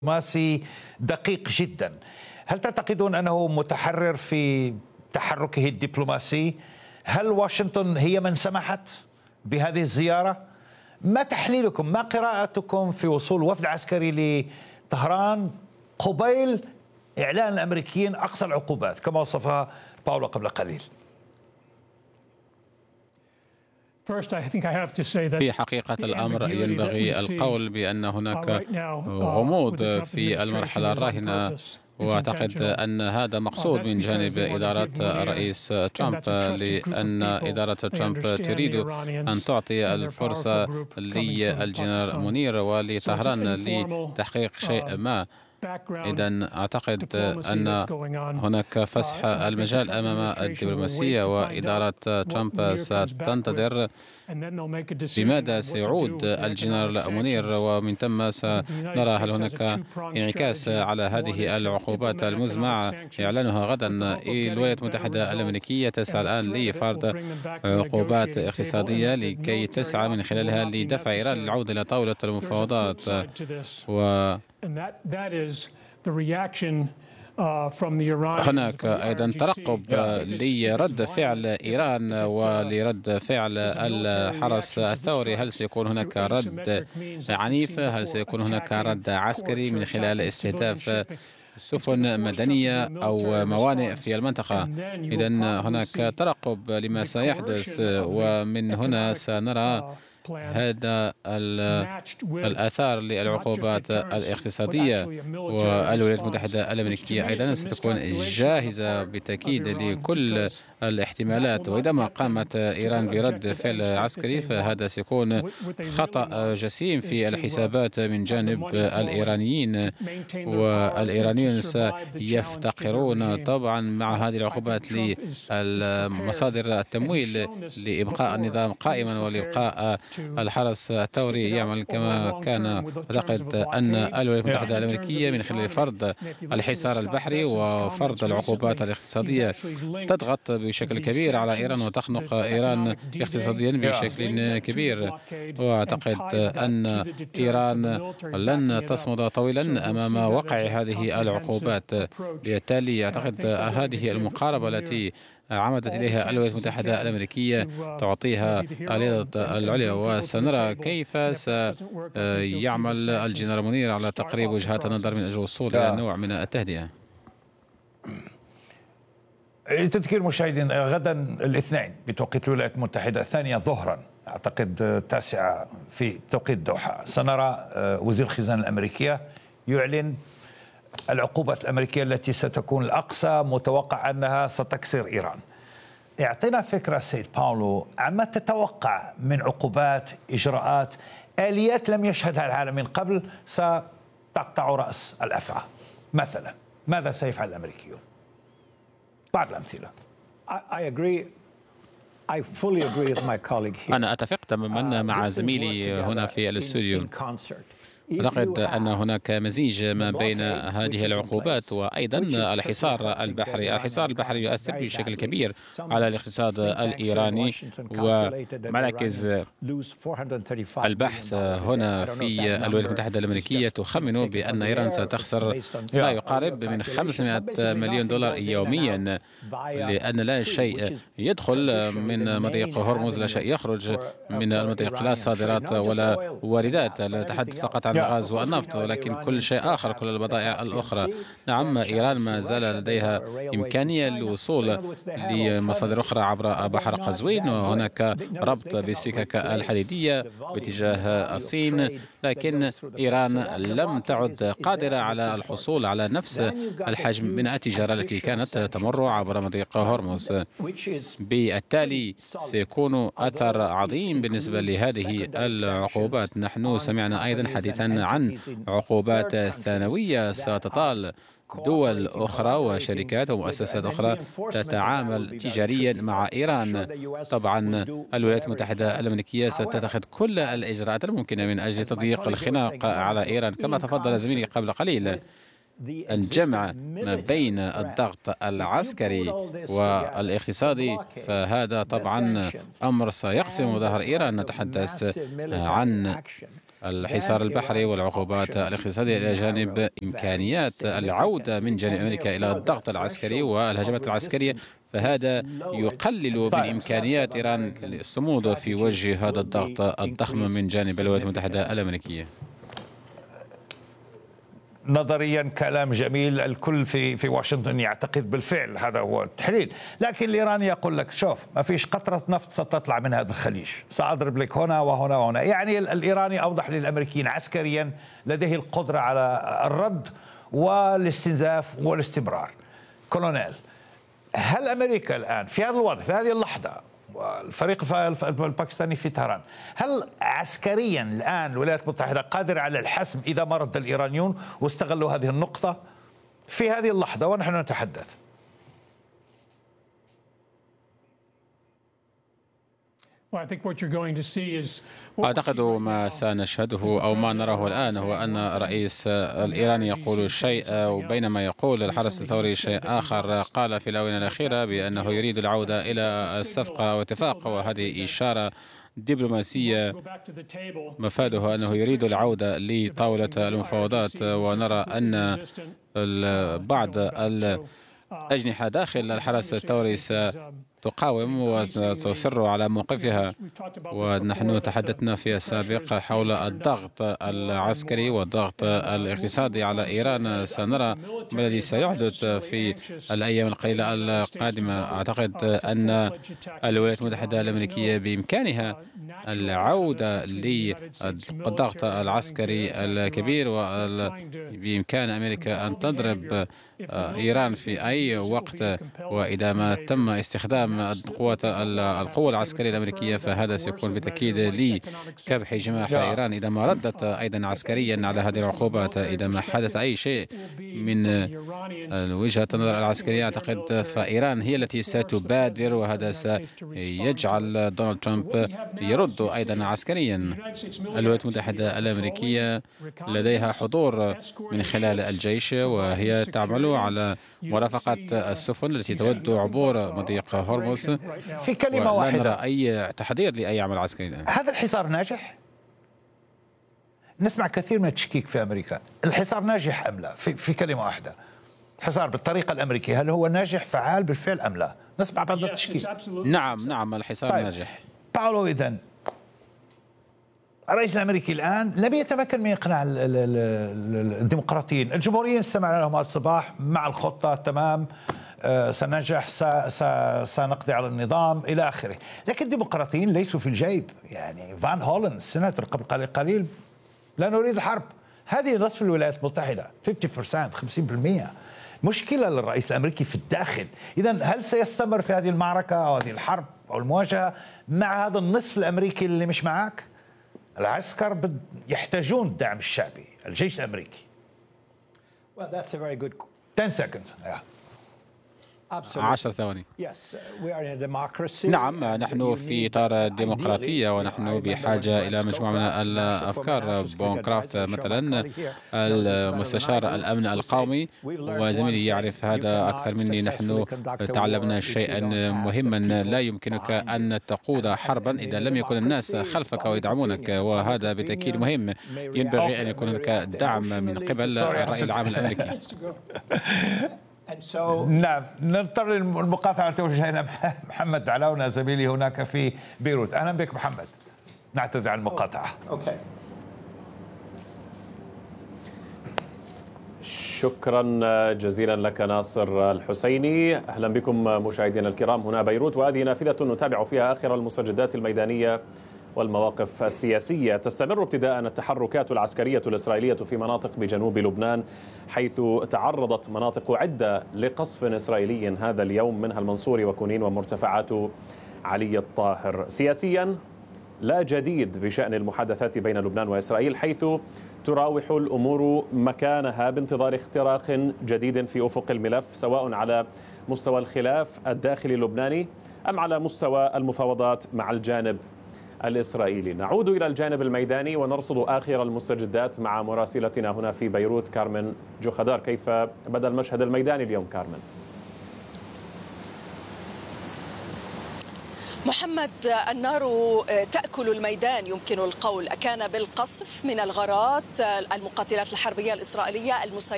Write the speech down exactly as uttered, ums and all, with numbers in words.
دبلوماسي دقيق جدا. هل تعتقدون أنه متحرر في تحركه الدبلوماسي؟ هل واشنطن هي من سمحت بهذه الزيارة؟ ما تحليلكم، ما قراءتكم في وصول وفد عسكري لطهران قبيل إعلان الأمريكيين أقصى العقوبات كما وصفها باولو قبل قليل؟ في حقيقة الأمر ينبغي القول بأن هناك غموض في المرحلة الراهنة، وأعتقد أن هذا مقصود من جانب إدارة الرئيس ترامب، لأن إدارة ترامب تريد أن تعطي الفرصة للجنرال منير ولطهران لتحقيق شيء ما. إذن أعتقد أن هناك فسح المجال أمام الدبلوماسية، وإدارة ترامب ستنتظر بماذا سيعود الجنرال منير، ومن ثم سنرى هل هناك انعكاس على هذه العقوبات المزمع إعلانها غدا. الولايات المتحدة الأمريكية تسعى الآن لفرض عقوبات اقتصادية لكي تسعى من خلالها لدفع إيران للعودة إلى طاولة المفاوضات. و هناك أيضا ترقب لرد فعل إيران ولرد فعل الحرس الثوري. هل سيكون هناك رد عنيف؟ هل سيكون هناك رد عسكري من خلال استهداف سفن مدنية أو موانئ في المنطقة؟ إذن هناك ترقب لما سيحدث، ومن هنا سنرى هذا الآثار للعقوبات الاقتصادية. والولايات المتحدة الأمريكية أيضا ستكون جاهزة بالتأكيد لكل الاحتمالات، وإذا ما قامت إيران برد فعل عسكري فهذا سيكون خطأ جسيم في الحسابات من جانب الإيرانيين، والإيرانيون سيفتقرون طبعا مع هذه العقوبات لمصادر التمويل لإبقاء النظام قائما ولإبقاء الحرس الثوري يعمل كما كان. أعتقد أن الولايات المتحدة الأمريكية من خلال فرض الحصار البحري وفرض العقوبات الاقتصادية تضغط بشكل كبير على إيران وتخنق إيران اقتصاديا بشكل كبير. وأعتقد أن إيران لن تصمد طويلا أمام وقع هذه العقوبات. بالتالي أعتقد هذه المقاربة التي عمدت إليها الولايات المتحدة الأمريكية تعطيها اليد العليا، وسنرى كيف سيعمل الجنرال منير على تقريب وجهات النظر من أجل الوصول إلى نوع من التهدئة. لتذكير مشاهدين، غدا الاثنين بتوقيت الولايات المتحدة الثانية ظهرا، أعتقد التاسعة في توقيت الدوحة، سنرى وزير الخزانة الأمريكية يعلن العقوبات الأمريكية التي ستكون الأقصى، متوقع أنها ستكسر إيران. اعطينا فكرة سيد باولو عما تتوقع من عقوبات، إجراءات، آليات لم يشهدها العالم من قبل ستقطع رأس الأفعى. مثلا ماذا سيفعل الأمريكيون؟ بعض الأمثلة. أنا أتفق تماما مع زميلي هنا في الاستوديو. أعتقد أن هناك مزيج ما بين هذه العقوبات وأيضا الحصار البحري. الحصار البحري يؤثر بشكل كبير على الاقتصاد الإيراني، ومراكز البحث هنا في الولايات المتحدة الأمريكية تخمن بأن إيران ستخسر ما يقارب من خمسمائة مليون دولار يوميا، لأن لا شيء يدخل من مضيق هرمز، لا شيء يخرج من المضيق، لا صادرات ولا واردات. لا نتحدث فقط عن الغاز والنفط، ولكن كل شيء آخر، كل البضائع الأخرى. نعم، إيران ما زال لديها إمكانية للوصول لمصادر أخرى عبر بحر قزوين، وهناك ربط بالسكك الحديدية باتجاه الصين، لكن إيران لم تعد قادرة على الحصول على نفس الحجم من التجارة التي كانت تمر عبر مضيق هرمز. بالتالي سيكون أثر عظيم بالنسبة لهذه العقوبات. نحن سمعنا أيضا حديثا عن عقوبات ثانوية ستطال دول أخرى وشركات ومؤسسات أخرى تتعامل تجاريا مع إيران. طبعا الولايات المتحدة الأمريكية ستتخذ كل الإجراءات الممكنة من أجل تضييق الخناق على إيران. كما تفضل زميلي قبل قليل، الجمع ما بين الضغط العسكري والاقتصادي فهذا طبعا أمر سيقسم ظهر إيران. نتحدث عن الحصار البحري والعقوبات الاقتصادية إلى جانب إمكانيات العودة من جانب أمريكا إلى الضغط العسكري والهجمات العسكرية، فهذا يقلل من إمكانيات إيران للصمود في وجه هذا الضغط الضخم من جانب الولايات المتحدة الأمريكية. نظريا كلام جميل، الكل في في واشنطن يعتقد بالفعل هذا هو التحليل، لكن الايراني يقول لك شوف ما فيش قطره نفط ستطلع من هذا الخليج، ساضرب لك هنا وهنا وهنا. يعني الايراني اوضح للامريكيين عسكريا لديه القدره على الرد والاستنزاف والاستمرار. كولونيل، هل امريكا الان في هذا الوضع في هذه اللحظه والفريق الباكستاني في طهران، هل عسكريا الآن الولايات المتحدة قادرة على الحسم إذا ما رد الإيرانيون واستغلوا هذه النقطة في هذه اللحظة ونحن نتحدث؟ أعتقد ما سنشهده أو ما نراه الآن هو أن الرئيس الإيراني يقول شيء وبينما يقول الحرس الثوري شيء آخر. قال في الآونة الأخيرة بأنه يريد العودة إلى الصفقة واتفاق، وهذه إشارة دبلوماسية مفادها أنه يريد العودة لطاولة المفاوضات. ونرى أن بعض الأجنحة داخل الحرس الثوري تقاوم وتصر على موقفها، ونحن تحدثنا في السابق حول الضغط العسكري والضغط الاقتصادي على إيران. سنرى ما الذي سيحدث في الأيام القليلة القادمة. أعتقد أن الولايات المتحدة الأمريكية بإمكانها العودة للضغط العسكري الكبير، وبإمكان أمريكا أن تضرب إيران في أي وقت، وإذا ما تم استخدام القوات القوة العسكرية الأمريكية فهذا سيكون بالتأكيد لكبح جماح إيران إذا ما ردت أيضا عسكريا على هذه العقوبات. إذا ما حدث أي شيء من وجهة النظر العسكرية أعتقد فإيران هي التي ستبادر، وهذا سيجعل دونالد ترامب يرد أيضا عسكريا. الولايات المتحدة الأمريكية لديها حضور من خلال الجيش، وهي تعمل على مرافقة السفن التي تود عبور مضيق هرمز. في كلمة واحدة، لا نرى أي تحضير لأي عمل عسكري الآن. هذا الحصار ناجح؟ نسمع كثير من التشكيك في أمريكا، الحصار ناجح أم لا؟ في, في كلمة واحدة، الحصار بالطريقة الأمريكية هل هو ناجح فعال بالفعل أم لا؟ نسمع بعض التشكيك. نعم نعم الحصار طيب. ناجح. باولو، إذن الرئيس الأمريكي الآن لم يتمكن من إقناع الديمقراطيين. الجمهوريين استمعنا لهم هذا الصباح مع الخطة تمام، سننجح، سنقضي على النظام إلى آخره، لكن الديمقراطيين ليسوا في الجيب. يعني فان هولن السناتور قبل قليل لا نريد الحرب. هذه نصف الولايات المتحدة خمسين بالمئة. مشكلة للرئيس الأمريكي في الداخل. إذن هل سيستمر في هذه المعركة أو هذه الحرب أو المواجهة مع هذا النصف الأمريكي اللي مش معاك؟ العسكر يحتاجون الدعم الشعبي، الجيش الأمريكي. Well, that's a very good. ten seconds. Yeah. عشر ثواني. نعم نحن في إطار الديمقراطية ونحن بحاجة إلى مجموعة من الأفكار. بونكرافت مثلا المستشار الأمن القومي وزميلي يعرف هذا أكثر مني، نحن تعلمنا شيئا مهما، لا يمكنك أن تقود حربا إذا لم يكن الناس خلفك ويدعمونك، وهذا بالتأكيد مهم. ينبغي أن يكون هناك دعم من قبل الرأي العام الأمريكي. نعم نضطر للمقاطعة. توجهنا محمد علاونة زميلي هناك في بيروت. أهلا بك محمد، نعتذر عن المقاطعة. أوكي. شكرا جزيلا لك ناصر الحسيني. أهلا بكم مشاهدينا الكرام هنا بيروت، وهذه نافذة نتابع فيها آخر المستجدات الميدانية والمواقف السياسية. تستمر ابتداء التحركات العسكرية الإسرائيلية في مناطق بجنوب لبنان، حيث تعرضت مناطق عدة لقصف إسرائيلي هذا اليوم، منها المنصوري وكونين ومرتفعات علي الطاهر. سياسيا لا جديد بشأن المحادثات بين لبنان وإسرائيل، حيث تراوح الأمور مكانها بانتظار اختراق جديد في أفق الملف، سواء على مستوى الخلاف الداخلي اللبناني أم على مستوى المفاوضات مع الجانب الإسرائيلي. نعود إلى الجانب الميداني ونرصد آخر المستجدات مع مراسلتنا هنا في بيروت كارمن جوخدار. كيف بدأ المشهد الميداني اليوم كارمن؟ محمد، النار تأكل الميدان يمكن القول. كان بالقصف من الغارات المقاتلات الحربية الإسرائيلية المسيرة